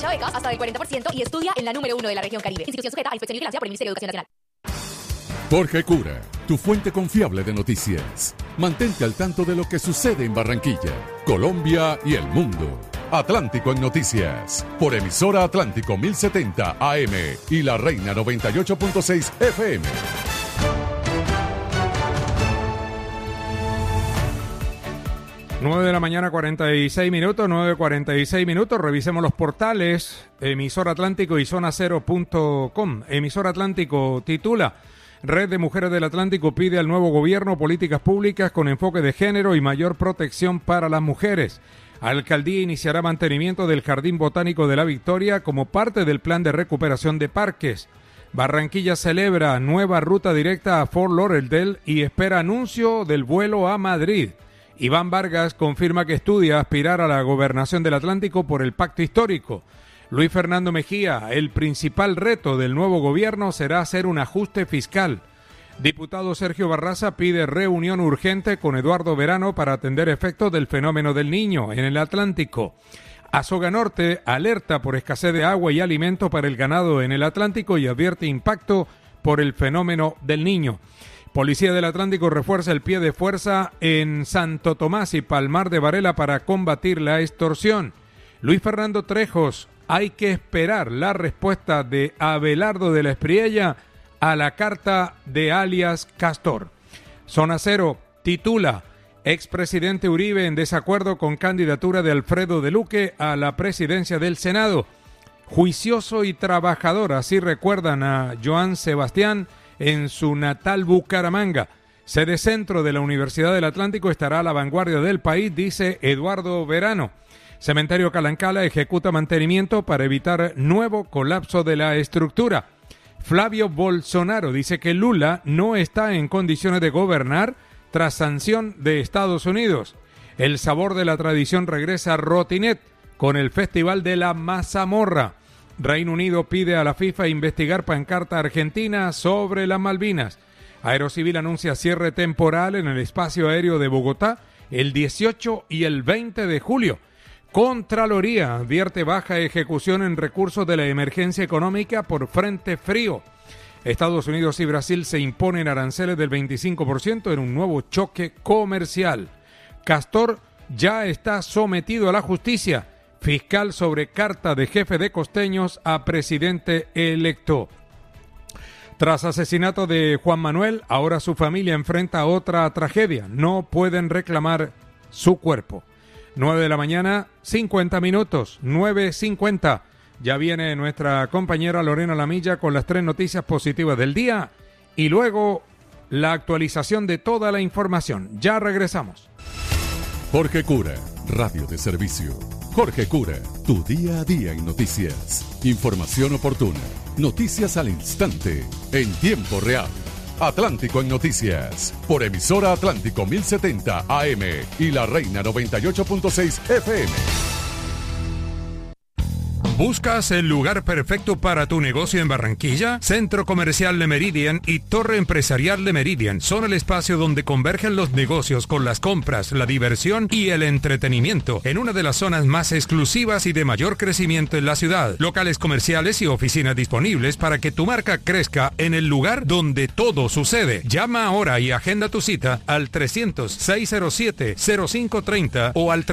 Aprovecha becas hasta del 40% y estudia en la número 1 de la región Caribe. Institución sujeta a inspección y vigilancia por el Ministerio de Educación Nacional. Jorge Cura, tu fuente confiable de noticias. Mantente al tanto de lo que sucede en Barranquilla, Colombia y el mundo. Atlántico en Noticias, por emisora Atlántico 1070 AM y La Reina 98.6 FM. 9 de la mañana, 46 minutos, 9:46 minutos. Revisemos los portales. Emisora Atlántico y zonacero.com. Emisora Atlántico titula: Red de Mujeres del Atlántico pide al nuevo gobierno políticas públicas con enfoque de género y mayor protección para las mujeres. Alcaldía iniciará mantenimiento del Jardín Botánico de la Victoria como parte del plan de recuperación de parques. Barranquilla celebra nueva ruta directa a Fort Lauderdale y espera anuncio del vuelo a Madrid. Iván Vargas confirma que estudia aspirar a la gobernación del Atlántico por el pacto histórico. Luis Fernando Mejía: el principal reto del nuevo gobierno será hacer un ajuste fiscal. Diputado Sergio Barraza pide reunión urgente con Eduardo Verano para atender efectos del fenómeno del Niño en el Atlántico. Azoga Norte alerta por escasez de agua y alimento para el ganado en el Atlántico y advierte impacto por el fenómeno del Niño. Policía del Atlántico refuerza el pie de fuerza en Santo Tomás y Palmar de Varela para combatir la extorsión. Luis Fernando Trejos: hay que esperar la respuesta de Abelardo de la Espriella a la carta de alias Castor. Zona Cero titula: expresidente Uribe en desacuerdo con candidatura de Alfredo de Luque a la presidencia del Senado. Juicioso y trabajador, así recuerdan a Joan Sebastián en su natal Bucaramanga. Sede centro de la Universidad del Atlántico estará a la vanguardia del país, dice Eduardo Verano. Cementerio Calancala ejecuta mantenimiento para evitar nuevo colapso de la estructura. Flavio Bolsonaro dice que Lula no está en condiciones de gobernar tras sanción de Estados Unidos. El sabor de la tradición regresa a Rotinet con el Festival de la Mazamorra. Reino Unido pide a la FIFA investigar pancarta argentina sobre las Malvinas. Aerocivil anuncia cierre temporal en el espacio aéreo de Bogotá el 18 y el 20 de julio. Contraloría advierte baja ejecución en recursos de la emergencia económica por frente frío. Estados Unidos y Brasil se imponen aranceles del 25% en un nuevo choque comercial. Castor ya está sometido a la justicia. Fiscal sobre carta de jefe de costeños a presidente electo. Tras asesinato de Juan Manuel, ahora su familia enfrenta otra tragedia. No pueden reclamar su cuerpo. 9 de la mañana, 50 minutos, 9:50. Ya viene nuestra compañera Lorena Lamilla con las 3 noticias positivas del día y luego la actualización de toda la información. Ya regresamos. Jorge Cura, radio de servicio. Jorge Cura, tu día a día en noticias. Información oportuna, noticias al instante, en tiempo real. Atlántico en Noticias, por emisora Atlántico 1070 AM y La Reina 98.6 FM. ¿Buscas el lugar perfecto para tu negocio en Barranquilla? Centro Comercial Le Meridian y Torre Empresarial Le Meridian son el espacio donde convergen los negocios con las compras, la diversión y el entretenimiento en una de las zonas más exclusivas y de mayor crecimiento en la ciudad. Locales comerciales y oficinas disponibles para que tu marca crezca en el lugar donde todo sucede. Llama ahora y agenda tu cita al 300-607-0530 o al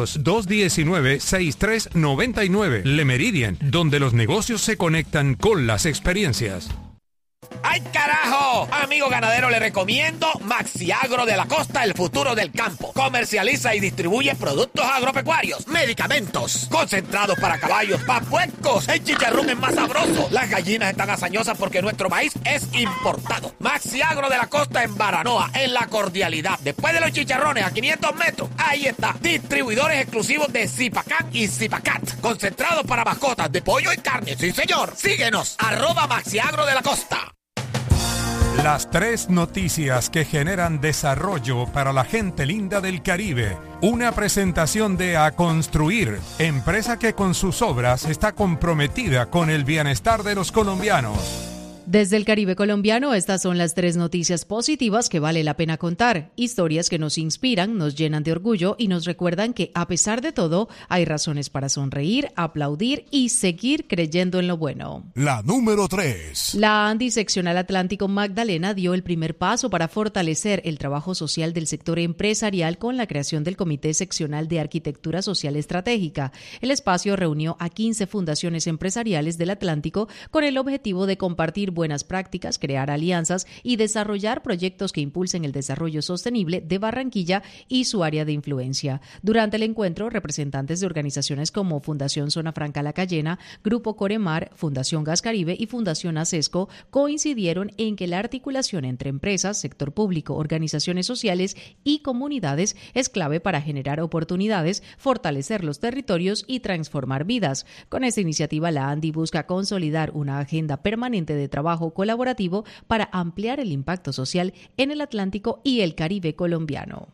300-219-6399. Le Meridian, donde los negocios se conectan con las experiencias. ¡Ay, carajo! Amigo ganadero, le recomiendo Maxiagro de la Costa, el futuro del campo. Comercializa y distribuye productos agropecuarios, medicamentos, concentrados para caballos, para puercos. El chicharrón es más sabroso. Las gallinas están hazañosas porque nuestro maíz es importado. Maxiagro de la Costa en Baranoa, en La Cordialidad. Después de los chicharrones, a 500 metros, ahí está. Distribuidores exclusivos de Zipacán y Zipacat. Concentrados para mascotas de pollo y carne. ¡Sí, señor! Síguenos, @Maxiagro de la Costa. Las 3 noticias que generan desarrollo para la gente linda del Caribe. Una presentación de A Construir, empresa que con sus obras está comprometida con el bienestar de los colombianos. Desde el Caribe colombiano, estas son las 3 noticias positivas que vale la pena contar. Historias que nos inspiran, nos llenan de orgullo y nos recuerdan que, a pesar de todo, hay razones para sonreír, aplaudir y seguir creyendo en lo bueno. La número 3. La ANDI Seccional Atlántico Magdalena dio el primer paso para fortalecer el trabajo social del sector empresarial con la creación del Comité Seccional de Arquitectura Social Estratégica. El espacio reunió a 15 fundaciones empresariales del Atlántico con el objetivo de compartir buenas prácticas, crear alianzas y desarrollar proyectos que impulsen el desarrollo sostenible de Barranquilla y su área de influencia. Durante el encuentro, representantes de organizaciones como Fundación Zona Franca La Cayena, Grupo Coremar, Fundación Gas Caribe y Fundación ASESCO coincidieron en que la articulación entre empresas, sector público, organizaciones sociales y comunidades es clave para generar oportunidades, fortalecer los territorios y transformar vidas. Con esta iniciativa, la ANDI busca consolidar una agenda permanente de trabajo colaborativo para ampliar el impacto social en el Atlántico y el Caribe colombiano.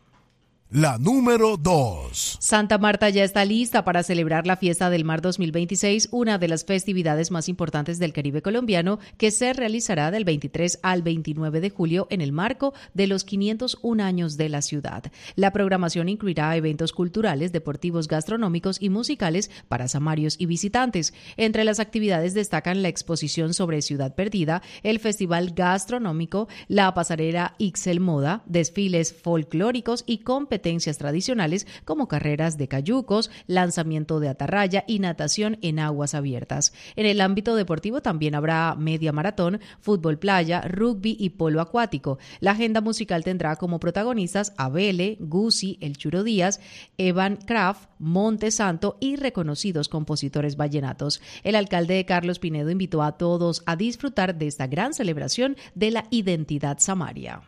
La número 2. Santa Marta ya está lista para celebrar la Fiesta del Mar 2026, una de las festividades más importantes del Caribe colombiano, que se realizará del 23 al 29 de julio en el marco de los 501 años de la ciudad. La programación incluirá eventos culturales, deportivos, gastronómicos y musicales para samarios y visitantes. Entre las actividades destacan la exposición sobre Ciudad Perdida, el festival gastronómico, la pasarela Ixel Moda, desfiles folclóricos y competencias tradicionales como carreras de cayucos, lanzamiento de atarraya y natación en aguas abiertas. En el ámbito deportivo también habrá media maratón, fútbol playa, rugby y polo acuático. La agenda musical tendrá como protagonistas a Bele, Guzzi, El Churo Díaz, Evan Kraft, Monte Santo y reconocidos compositores vallenatos. El alcalde Carlos Pinedo invitó a todos a disfrutar de esta gran celebración de la identidad samaria.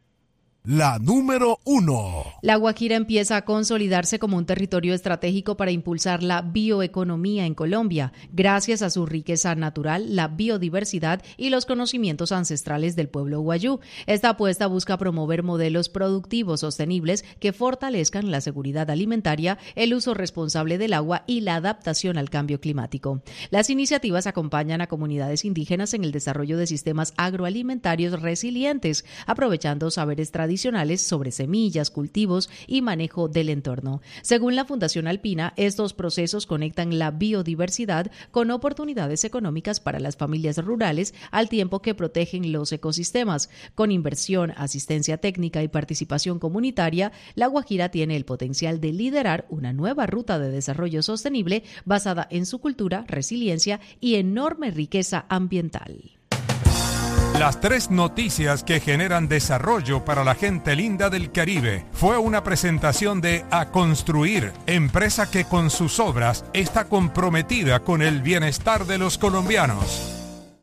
La número 1. La Guajira empieza a consolidarse como un territorio estratégico para impulsar la bioeconomía en Colombia, gracias a su riqueza natural, la biodiversidad y los conocimientos ancestrales del pueblo guayú. Esta apuesta busca promover modelos productivos sostenibles que fortalezcan la seguridad alimentaria, el uso responsable del agua y la adaptación al cambio climático. Las iniciativas acompañan a comunidades indígenas en el desarrollo de sistemas agroalimentarios resilientes, aprovechando saberes tradicionales sobre semillas, cultivos y manejo del entorno. Según la Fundación Alpina, estos procesos conectan la biodiversidad con oportunidades económicas para las familias rurales, al tiempo que protegen los ecosistemas. Con inversión, asistencia técnica y participación comunitaria, La Guajira tiene el potencial de liderar una nueva ruta de desarrollo sostenible basada en su cultura, resiliencia y enorme riqueza ambiental. Las 3 noticias que generan desarrollo para la gente linda del Caribe fue una presentación de A Construir, empresa que con sus obras está comprometida con el bienestar de los colombianos.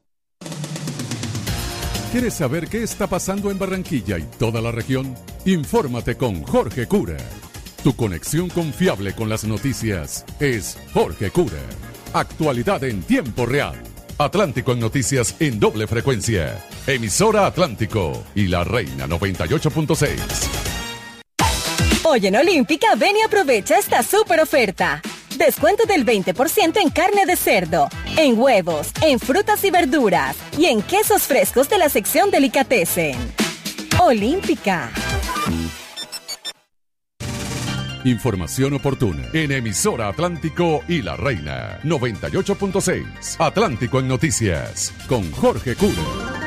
¿Quieres saber qué está pasando en Barranquilla y toda la región? Infórmate con Jorge Cura. Tu conexión confiable con las noticias es Jorge Cura. Actualidad en tiempo real. Atlántico en noticias en doble frecuencia. Emisora Atlántico y La Reina 98.6. Hoy en Olímpica, ven y aprovecha esta súper oferta. Descuento del 20% en carne de cerdo, en huevos, en frutas y verduras y en quesos frescos de la sección Delicatessen. Olímpica. Información oportuna en Emisora Atlántico y La Reina 98.6. Atlántico en noticias con Jorge Cura.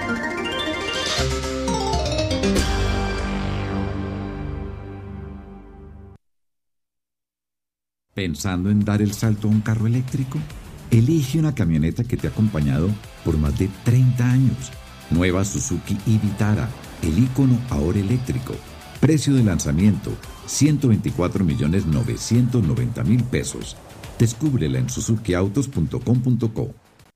¿Pensando en dar el salto a un carro eléctrico? Elige una camioneta que te ha acompañado por más de 30 años. Nueva Suzuki Vitara, el ícono ahora eléctrico. Precio de lanzamiento, 124.990.000 pesos. Descúbrela en suzukiautos.com.co.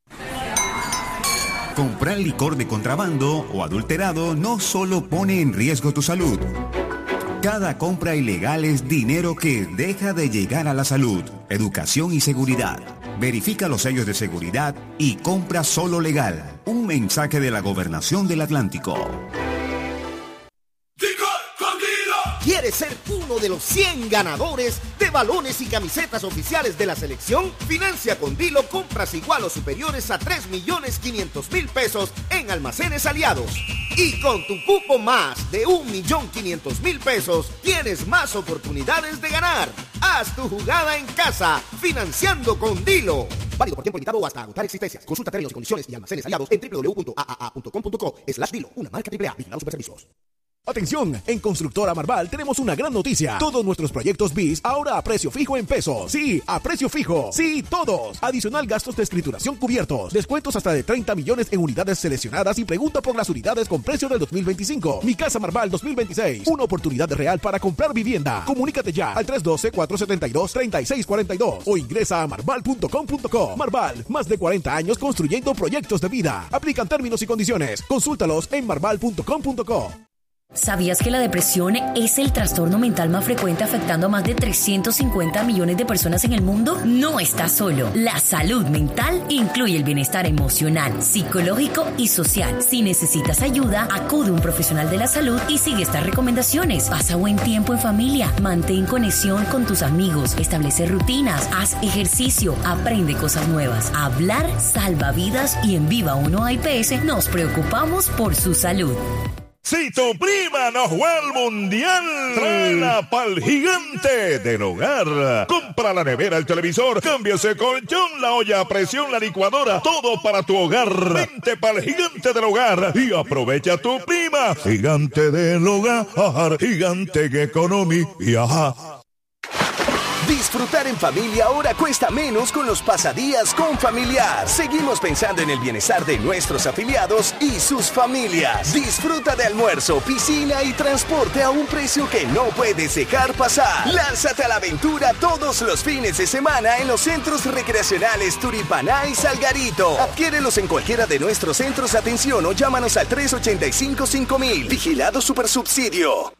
Comprar licor de contrabando o adulterado no solo pone en riesgo tu salud. Cada compra ilegal es dinero que deja de llegar a la salud, educación y seguridad. Verifica los sellos de seguridad y compra solo legal. Un mensaje de la Gobernación del Atlántico. ¿Quieres ser un uno de los 100 ganadores de balones y camisetas oficiales de la selección. Financia con Dilo compras igual o superiores a 3.500.000 pesos en almacenes aliados. Y con tu cupo más de 1.500.000 pesos, tienes más oportunidades de ganar. Haz tu jugada en casa, financiando con Dilo. Válido por tiempo limitado o hasta agotar existencias. Consulta términos y condiciones y almacenes aliados en www.aaa.com.co/Dilo. Una marca AAA. Vigilados Superservicios. Atención, en Constructora Marval tenemos una gran noticia. Todos nuestros proyectos BIS ahora a precio fijo en pesos. Sí, a precio fijo. Sí, todos. Adicional gastos de escrituración cubiertos. Descuentos hasta de 30 millones en unidades seleccionadas y pregunta por las unidades con precio del 2025. Mi Casa Marval 2026. Una oportunidad real para comprar vivienda. Comunícate ya al 312-472-3642 o ingresa a marval.com.co. Marval, más de 40 años construyendo proyectos de vida. Aplican términos y condiciones. Consúltalos en marval.com.co. ¿Sabías que la depresión es el trastorno mental más frecuente afectando a más de 350 millones de personas en el mundo? No estás solo. La salud mental incluye el bienestar emocional, psicológico y social. Si necesitas ayuda, acude a un profesional de la salud y sigue estas recomendaciones. Pasa buen tiempo en familia, mantén conexión con tus amigos, establece rutinas, haz ejercicio, aprende cosas nuevas. Hablar salva vidas y en Viva 1 IPS nos preocupamos por su salud. Si tu prima no juega al mundial, tráela pa'l gigante del hogar. Compra la nevera, el televisor, cambia ese colchón, la olla a presión, la licuadora, todo para tu hogar. Vente pa'l gigante del hogar y aprovecha tu prima. Gigante del hogar, gigante economy y ajá. Disfrutar en familia ahora cuesta menos con los pasadías con Familiar. Seguimos pensando en el bienestar de nuestros afiliados y sus familias. Disfruta de almuerzo, piscina y transporte a un precio que no puedes dejar pasar. Lánzate a la aventura todos los fines de semana en los centros recreacionales Turipaná y Salgarito. Adquiérelos en cualquiera de nuestros centros de atención o llámanos al 385-5000. Vigilado Supersubsidio.